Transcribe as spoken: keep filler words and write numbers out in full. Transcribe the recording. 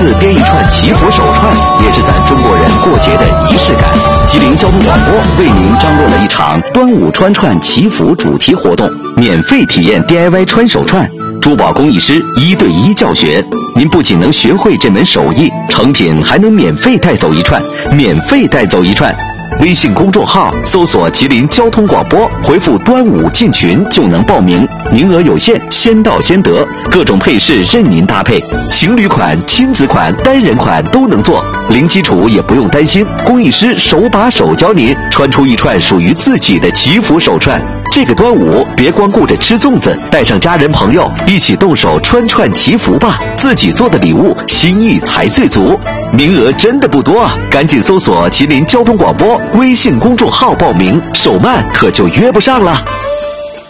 次编一串祈福手串，也是咱中国人过节的仪式感。吉林交通广播为您张罗了一场端午穿串祈福主题活动，免费体验 D I Y 穿手串，珠宝工艺师一对一教学。您不仅能学会这门手艺，成品还能免费带走一串，免费带走一串。微信公众号搜索吉林交通广播，回复端午进群就能报名，名额有限，先到先得，各种配饰任您搭配，情侣款、亲子款、单人款都能做，零基础也不用担心，工艺师手把手教您穿出一串属于自己的祈福手串。这个端午别光顾着吃粽子，带上家人朋友一起动手穿串祈福吧，自己做的礼物心意才最足。名额真的不多啊，赶紧搜索吉林交通广播微信公众号报名，手慢可就约不上了。